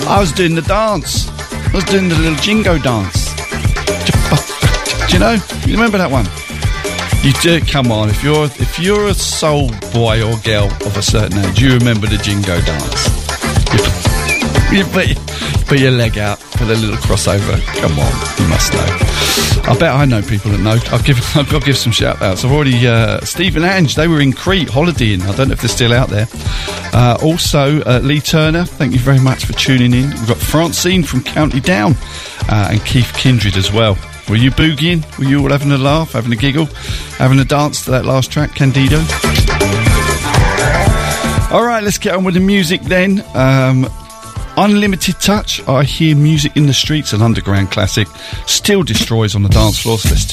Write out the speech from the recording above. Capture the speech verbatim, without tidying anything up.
I was doing the dance. I was doing the little jingo dance. Do you know? You remember that one? You do. Come on, if you're if you're a soul boy or girl of a certain age, you remember the jingo dance. You put, you put your leg out for the little crossover. Come on, you must know. I bet I know people that know. I'll give I've got to give some shout outs. I've already uh, Steve and Ange. They were in Crete holidaying. I don't know if they're still out there. Uh, also, uh, Lee Turner. Thank you very much for tuning in. We've got Francine from County Down uh, and Keith Kindred as well. Were you boogieing? Were you all having a laugh, having a giggle, having a dance to that last track, Candido? All right, let's get on with the music then. Um, Unlimited Touch, I Hear Music in the Streets, an underground classic, still destroys on the dance floor, so let's